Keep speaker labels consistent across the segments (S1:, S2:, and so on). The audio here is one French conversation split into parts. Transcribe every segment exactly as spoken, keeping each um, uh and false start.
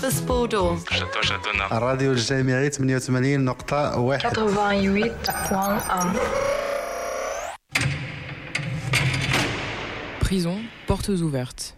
S1: Campus Bordeaux.
S2: الراديو الجامعي ثمانية وثمانين نقطة واحد.
S1: quatre-vingt-huit point un.
S3: Prison, portes ouvertes.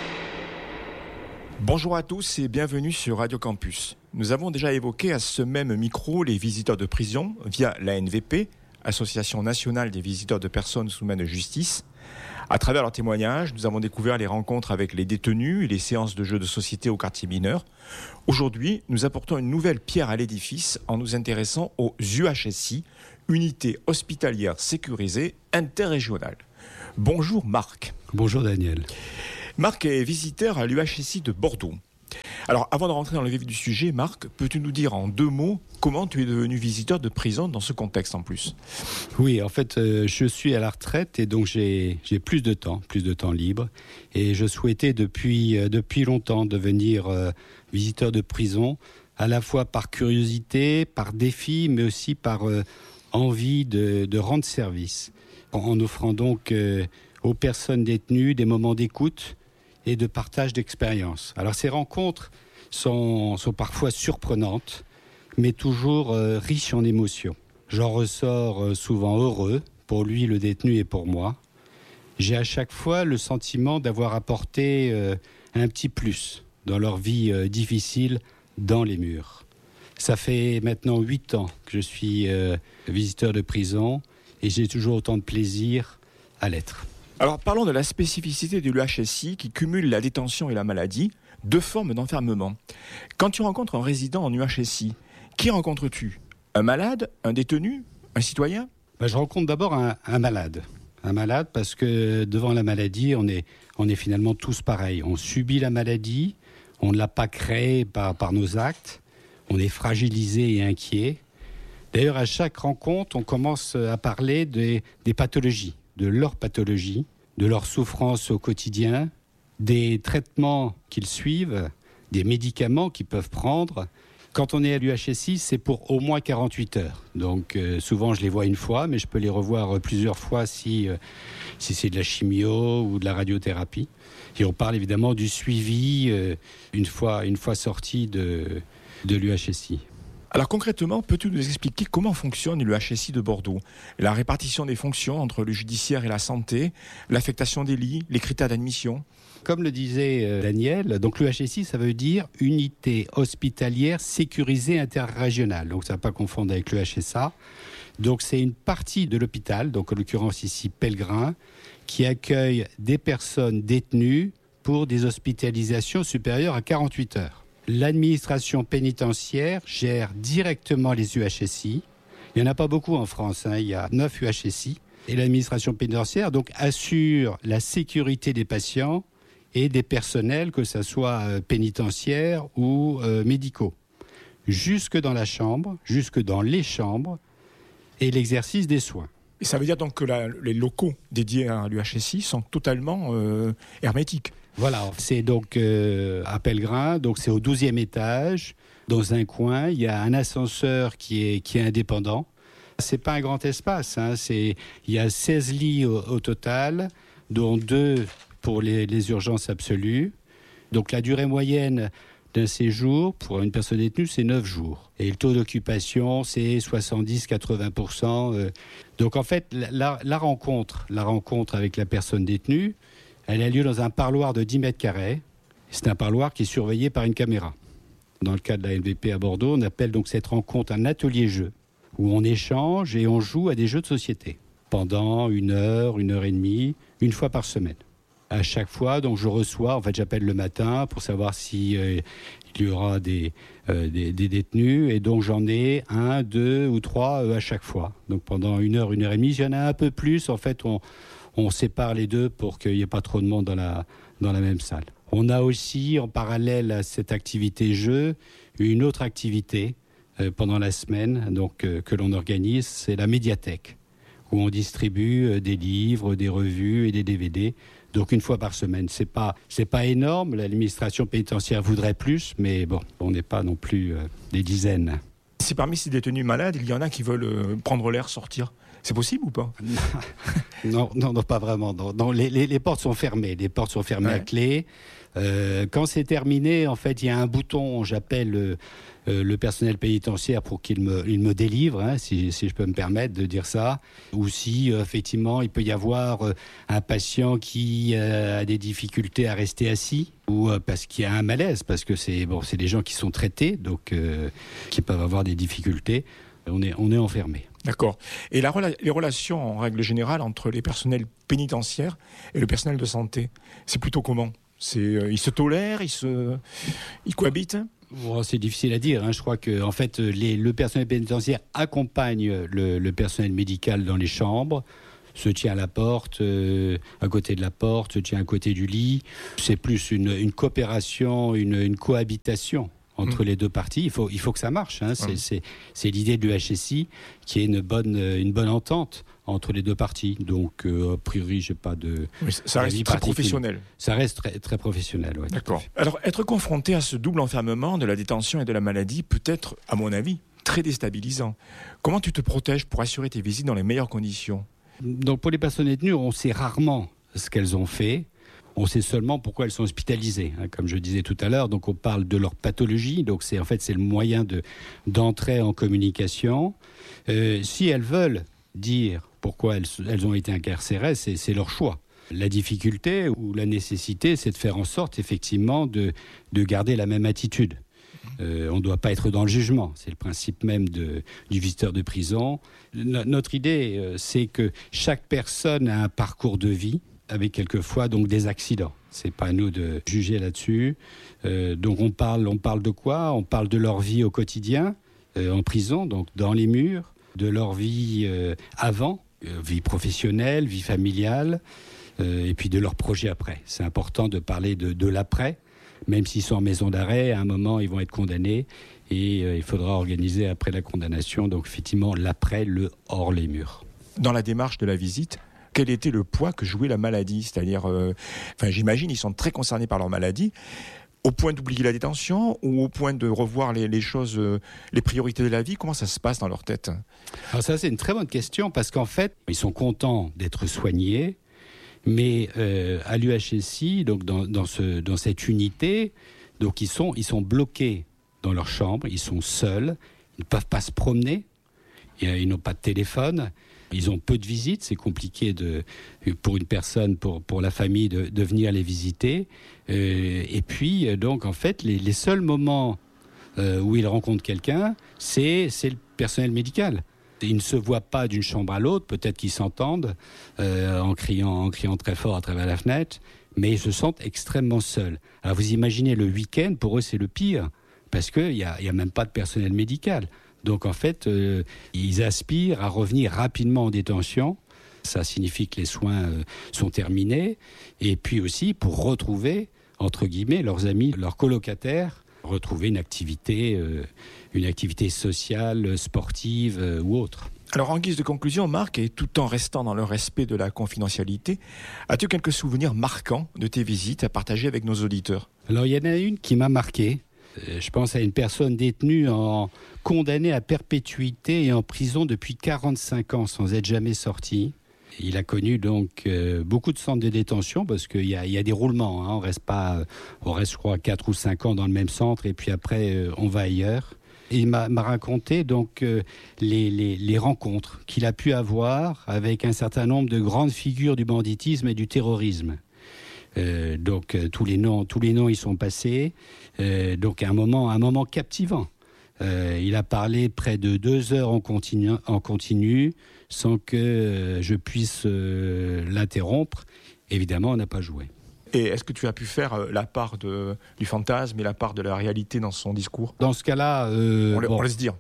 S4: Bonjour à tous et bienvenue sur Radio Campus. Nous avons déjà évoqué à ce même micro les visiteurs de prison via l'A N V P, Association nationale des visiteurs de personnes sous main de justice. À travers leurs témoignages, nous avons découvert les rencontres avec les détenus et les séances de jeux de société au quartier mineur. Aujourd'hui, nous apportons une nouvelle pierre à l'édifice en nous intéressant aux U H S I, Unités hospitalières sécurisées interrégionales. Bonjour Marc.
S5: Bonjour Daniel.
S4: Marc est visiteur à l'U H S I de Bordeaux. Alors, avant de rentrer dans le vif du sujet, Marc, peux-tu nous dire en deux mots comment tu es devenu visiteur de prison dans ce contexte en plus ?
S5: Oui, en fait, euh, je suis à la retraite et donc j'ai, j'ai plus de temps, plus de temps libre. Et je souhaitais depuis, euh, depuis longtemps devenir euh, visiteur de prison, à la fois par curiosité, par défi, mais aussi par euh, envie de, de rendre service, en, en offrant donc euh, aux personnes détenues des moments d'écoute et de partage d'expériences. Alors ces rencontres sont, sont parfois surprenantes, mais toujours euh, riches en émotions. J'en ressors euh, souvent heureux, pour lui, le détenu, et pour moi. J'ai à chaque fois le sentiment d'avoir apporté euh, un petit plus dans leur vie euh, difficile dans les murs. Ça fait maintenant huit ans que je suis euh, visiteur de prison et j'ai toujours autant de plaisir à l'être.
S4: Alors parlons de la spécificité de l'U H S I qui cumule la détention et la maladie, deux formes d'enfermement. Quand tu rencontres un résident en U H S I, qui rencontres-tu ? Un malade ? Un détenu ? Un citoyen ?
S5: Ben, je rencontre d'abord un, un malade. Un malade parce que devant la maladie, on est, on est finalement tous pareils. On subit la maladie, on ne l'a pas créée par, par nos actes, on est fragilisé et inquiet. D'ailleurs, à chaque rencontre, on commence à parler des, des pathologies, de leurs pathologies, de leurs souffrances au quotidien, des traitements qu'ils suivent, des médicaments qu'ils peuvent prendre. Quand on est à l'U H S I, c'est pour au moins quarante-huit heures. Donc euh, souvent, je les vois une fois, mais je peux les revoir plusieurs fois si, euh, si c'est de la chimio ou de la radiothérapie. Et on parle évidemment du suivi euh, une fois, une fois sorti de, de l'U H S I.
S4: Alors concrètement, peux-tu nous expliquer comment fonctionne l'U H S I de Bordeaux ? La répartition des fonctions entre le judiciaire et la santé, l'affectation des lits, les critères d'admission ?
S5: Comme le disait euh, Daniel, donc l'U H S I, ça veut dire Unité hospitalière sécurisée interrégionale. Donc ça ne va pas confondre avec l'U H S A. Donc c'est une partie de l'hôpital, donc en l'occurrence ici Pellegrin, qui accueille des personnes détenues pour des hospitalisations supérieures à quarante-huit heures. L'administration pénitentiaire gère directement les U H S I. Il n'y en a pas beaucoup en France, hein. Il y a neuf U H S I. Et l'administration pénitentiaire donc, assure la sécurité des patients et des personnels, que ce soit pénitentiaires ou euh, médicaux. Jusque dans la chambre, jusque dans les chambres et l'exercice des soins.
S4: Et ça veut dire donc que la, les locaux dédiés à l'U H S I sont totalement euh, hermétiques.
S5: Voilà, c'est donc euh, à Pellegrin, donc c'est au douzième étage, dans un coin, il y a un ascenseur qui est, qui est indépendant. C'est pas un grand espace, hein, c'est, il y a seize lits au, au total, dont deux pour les, les urgences absolues. Donc la durée moyenne d'un séjour pour une personne détenue, c'est neuf jours. Et le taux d'occupation, c'est soixante-dix à quatre-vingts pour cent. Donc en fait, la, la, rencontre, la rencontre avec la personne détenue, elle a lieu dans un parloir de dix mètres carrés. C'est un parloir qui est surveillé par une caméra. Dans le cas de la N V P à Bordeaux, on appelle donc cette rencontre un atelier-jeu, où on échange et on joue à des jeux de société pendant une heure, une heure et demie, une fois par semaine. À chaque fois, donc je reçois, en fait j'appelle le matin pour savoir si euh, il y aura des, euh, des, des détenus, et donc j'en ai un, deux ou trois euh, à chaque fois. Donc pendant une heure, une heure et demie, il y en a un peu plus. En fait, on, on sépare les deux pour qu'il n'y ait pas trop de monde dans la, dans la même salle. On a aussi, en parallèle à cette activité jeu, une autre activité euh, pendant la semaine donc, euh, que l'on organise, c'est la médiathèque, où on distribue euh, des livres, des revues et des D V D. Donc une fois par semaine. C'est pas, c'est pas énorme, l'administration pénitentiaire voudrait plus, mais bon, on n'est pas non plus euh, des dizaines.
S4: Si parmi ces détenus malades, il y en a qui veulent euh, prendre l'air, sortir, C'est possible ou pas?
S5: Non, non, non, pas vraiment. Non, non, les, les, les portes sont fermées. Les portes sont fermées ouais. à clé. Euh, quand c'est terminé, en fait, il y a un bouton. J'appelle euh, euh, le personnel pénitentiaire pour qu'il me, il me délivre, hein, si, si je peux me permettre de dire ça. Ou si, euh, effectivement, il peut y avoir euh, un patient qui euh, a des difficultés à rester assis, ou euh, parce qu'il y a un malaise, parce que c'est bon, c'est des gens qui sont traités, donc euh, qui peuvent avoir des difficultés. On est, on est enfermé.
S4: D'accord. Et la, les relations, en règle générale, entre les personnels pénitentiaires et le personnel de santé, c'est plutôt comment? C'est, euh, ils se tolèrent, ils, se, ils cohabitent?
S5: Bon, c'est difficile à dire. Hein. Je crois que en fait, les, le personnel pénitentiaire accompagne le, le personnel médical dans les chambres, se tient à la porte, euh, à côté de la porte, se tient à côté du lit. C'est plus une, une coopération, une, une cohabitation entre mmh. les deux parties. Il faut, il faut que ça marche. Hein. C'est, mmh. c'est, c'est l'idée de l'U H S I qui est une bonne, une bonne entente entre les deux parties. Donc, euh, a priori, je n'ai pas de...
S4: Oui, ça reste très professionnel.
S5: Ça reste très, très professionnel, oui.
S4: D'accord. Alors, être confronté à ce double enfermement de la détention et de la maladie peut être, à mon avis, très déstabilisant. Comment tu te protèges pour assurer tes visites dans les meilleures conditions?
S5: Donc, pour les personnes détenues, on sait rarement ce qu'elles ont fait. On sait seulement pourquoi elles sont hospitalisées, hein, comme je disais tout à l'heure. Donc, on parle de leur pathologie. Donc, c'est en fait c'est le moyen de d'entrer en communication. Euh, si elles veulent dire pourquoi elles, elles ont été incarcérées, c'est, c'est leur choix. La difficulté ou la nécessité, c'est de faire en sorte effectivement de de garder la même attitude. Euh, on ne doit pas être dans le jugement. C'est le principe même de, du visiteur de prison. No, notre idée, euh, c'est que chaque personne a un parcours de vie, avec quelquefois donc des accidents. C'est pas à nous de juger là-dessus. Euh, donc on parle, on parle de quoi? On parle de leur vie au quotidien, euh, en prison, donc dans les murs, de leur vie euh, avant, euh, vie professionnelle, vie familiale, euh, et puis de leur projet après. C'est important de parler de, de l'après, même s'ils sont en maison d'arrêt, à un moment ils vont être condamnés, et euh, il faudra organiser après la condamnation, donc effectivement l'après, le hors les murs.
S4: Dans la démarche de la visite, quel était le poids que jouait la maladie? C'est-à-dire, euh, enfin, j'imagine, ils sont très concernés par leur maladie, au point d'oublier la détention ou au point de revoir les, les choses, euh, les priorités de la vie. Comment ça se passe dans leur tête?
S5: Alors ça, c'est une très bonne question, parce qu'en fait, ils sont contents d'être soignés, mais euh, à l'U H S I, donc dans, dans, ce, dans cette unité, donc ils sont, ils sont bloqués dans leur chambre, ils sont seuls, ils ne peuvent pas se promener, ils n'ont pas de téléphone. Ils ont peu de visites, c'est compliqué de, pour une personne, pour, pour la famille, de, de venir les visiter. Euh, et puis, donc, en fait, les, les seuls moments euh, où ils rencontrent quelqu'un, c'est, c'est le personnel médical. Ils ne se voient pas d'une chambre à l'autre, peut-être qu'ils s'entendent euh, en criant, en criant très fort à travers la fenêtre, mais ils se sentent extrêmement seuls. Alors, vous imaginez, le week-end, pour eux, c'est le pire, parce qu'il n'y a, y a même pas de personnel médical. Donc en fait, euh, ils aspirent à revenir rapidement en détention. Ça signifie que les soins euh, sont terminés. Et puis aussi pour retrouver, entre guillemets, leurs amis, leurs colocataires, retrouver une activité, euh, une activité sociale, sportive euh, ou autre.
S4: Alors en guise de conclusion, Marc, et tout en restant dans le respect de la confidentialité, as-tu quelques souvenirs marquants de tes visites à partager avec nos auditeurs?
S5: Alors il y en a une qui m'a marqué. Je pense à une personne détenue, en, condamnée à perpétuité et en prison depuis quarante-cinq ans sans être jamais sorti. Il a connu donc euh, beaucoup de centres de détention parce qu'il y a, il y a des roulements. Hein. On reste pas, on reste je crois quatre ou cinq ans dans le même centre et puis après euh, on va ailleurs. Et il m'a, m'a raconté donc euh, les, les, les rencontres qu'il a pu avoir avec un certain nombre de grandes figures du banditisme et du terrorisme. Euh, donc euh, tous les noms, tous les noms y sont passés. Euh, donc un moment, un moment captivant. Euh, il a parlé près de deux heures en continu, en continu sans que euh, je puisse euh, l'interrompre. Évidemment, on n'a pas joué.
S4: Et est-ce que tu as pu faire euh, la part de, du fantasme et la part de la réalité dans son discours?
S5: Dans ce cas-là, euh,
S4: on,
S5: bon,
S4: on laisse dire.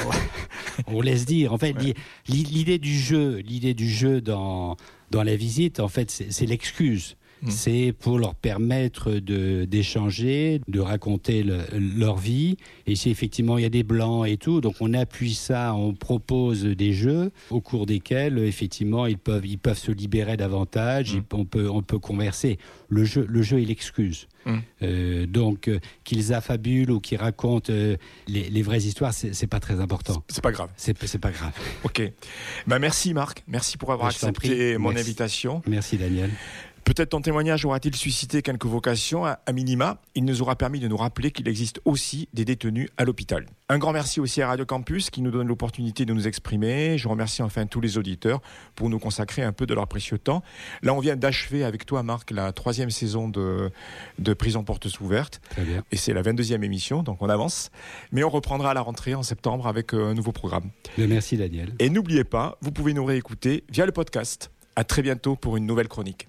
S5: on laisse dire. En fait, ouais. l'idée du jeu, l'idée du jeu dans dans la visite, en fait, c'est, c'est l'excuse. Mmh. C'est pour leur permettre de, d'échanger, de raconter le, leur vie. Et si effectivement il y a des blancs et tout, donc on appuie ça, on propose des jeux au cours desquels effectivement ils peuvent, ils peuvent se libérer davantage, mmh. on, peut, on peut converser. Le jeu, le jeu est l'excuse. Mmh. Euh, donc euh, qu'ils affabulent ou qu'ils racontent euh, les, les vraies histoires, c'est, c'est pas très important.
S4: C'est, c'est pas grave.
S5: C'est, c'est pas grave.
S4: Ok. Ben merci Marc, merci pour avoir
S5: Je
S4: accepté mon
S5: merci.
S4: invitation.
S5: Merci Daniel.
S4: Peut-être ton témoignage aura-t-il suscité quelques vocations. À minima, il nous aura permis de nous rappeler qu'il existe aussi des détenus à l'hôpital. Un grand merci aussi à Radio Campus qui nous donne l'opportunité de nous exprimer. Je remercie enfin tous les auditeurs pour nous consacrer un peu de leur précieux temps. Là, on vient d'achever avec toi, Marc, la troisième saison de, de Prison Portes Ouvertes.
S5: Très bien.
S4: Et c'est la vingt-deuxième émission, donc on avance. Mais on reprendra à la rentrée en septembre avec un nouveau programme.
S5: Merci Daniel.
S4: Et n'oubliez pas, vous pouvez nous réécouter via le podcast. À très bientôt pour une nouvelle chronique.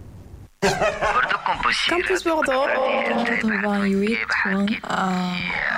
S6: Campus Bordeaux
S1: quatre-vingt-huit point un